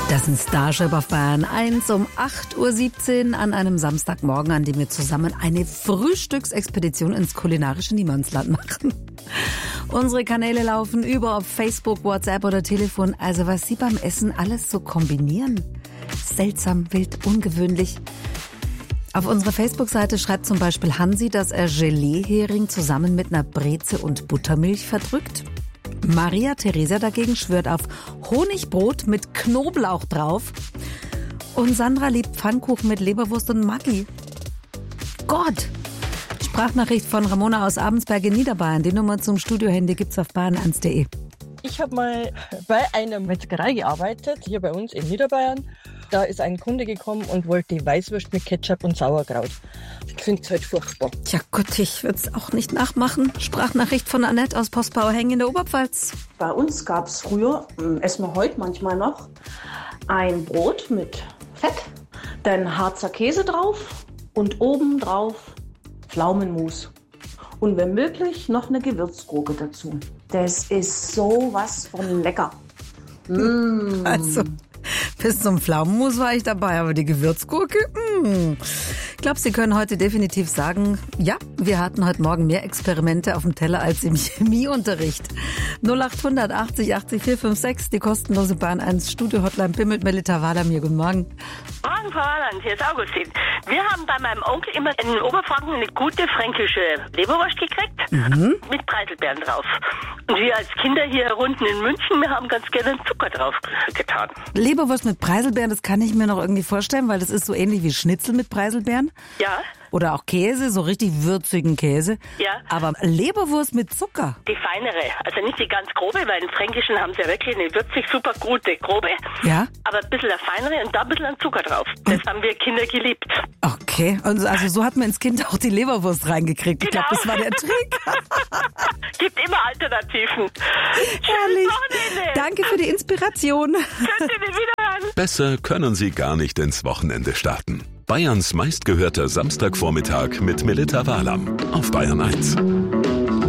Das ist Starship auf Bayern 1 um 8.17 Uhr an einem Samstagmorgen, an dem wir zusammen eine Frühstücksexpedition ins kulinarische Niemandsland machen. Unsere Kanäle laufen über auf Facebook, WhatsApp oder Telefon. Also was Sie beim Essen alles so kombinieren? Seltsam, wild, ungewöhnlich. Auf unserer Facebook-Seite schreibt zum Beispiel Hansi, dass er Gelee-Hering zusammen mit einer Breze und Buttermilch verdrückt. Maria Theresia dagegen schwört auf Honigbrot mit Knoblauch drauf. Und Sandra liebt Pfannkuchen mit Leberwurst und Maggi. Gott! Sprachnachricht von Ramona aus Abensberg in Niederbayern. Die Nummer zum Studiohandy gibt's auf bayern1.de. Ich habe mal bei einer Metzgerei gearbeitet, hier bei uns in Niederbayern. Da ist ein Kunde gekommen und wollte Weißwurst mit Ketchup und Sauerkraut. Ich finde es halt furchtbar. Tja Gott, ich würde es auch nicht nachmachen. Sprachnachricht von Annette aus Postbauerhengen in der Oberpfalz. Bei uns gab es früher, essen wir heute manchmal noch, ein Brot mit Fett, dann Harzer Käse drauf und oben drauf Pflaumenmus. Und wenn möglich noch eine Gewürzgurke dazu. Das ist sowas von lecker. Also, bis zum Pflaumenmus war ich dabei, aber die Gewürzgurke, Ich glaube, Sie können heute definitiv sagen, ja, wir hatten heute Morgen mehr Experimente auf dem Teller als im Chemieunterricht. 0800 80 80 456, die kostenlose Bahn 1 Studio-Hotline bimmelt Melita Wahler mir. Guten Morgen. Morgen, Frau Harland, hier ist Augustin. Wir haben bei meinem Onkel immer in Oberfranken eine gute fränkische Leberwurst gekriegt, mit Preiselbeeren drauf. Und wir als Kinder hier unten in München, wir haben ganz gerne Zucker drauf getan. Leberwurst mit Preiselbeeren, das kann ich mir noch irgendwie vorstellen, weil das ist so ähnlich wie Schnitzel mit Preiselbeeren. Ja. Oder auch Käse, so richtig würzigen Käse. Ja. Aber Leberwurst mit Zucker. Die feinere, also nicht die ganz grobe, weil im Fränkischen haben sie ja wirklich eine würzig super gute grobe. Ja. Aber ein bisschen eine feinere und da ein bisschen an Zucker drauf. Das haben wir Kinder geliebt. Okay, und also so hat man ins Kind auch die Leberwurst reingekriegt. Ich glaube, das war der Trick. Gibt immer Alternativen. Herrlich. Danke für die Inspiration. Könnt ihr nicht wieder hören? Besser können Sie gar nicht ins Wochenende starten. Bayerns meistgehörter Samstagvormittag mit Melita Wahler auf Bayern 1.